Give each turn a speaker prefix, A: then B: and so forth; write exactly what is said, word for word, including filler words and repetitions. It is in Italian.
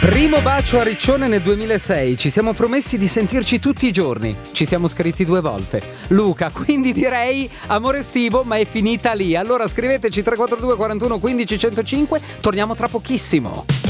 A: Primo bacio a Riccione nel duemilasei, ci siamo promessi di sentirci tutti i giorni, ci siamo scritti due volte. Luca, quindi direi amore estivo, ma è finita lì. Allora scriveteci tre quattro due quarantuno quindici centocinque, torniamo tra pochissimo.